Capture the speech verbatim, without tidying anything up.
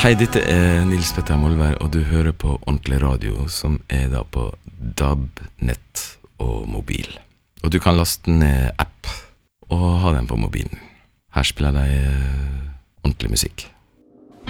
Hei, dette er Nils Petter Molvær, og du hører på Ordentlig Radio, som er da på D A B-nett og mobil. Og du kan laste ned app og ha den på mobilen. Her spiller de ordentlig musikk.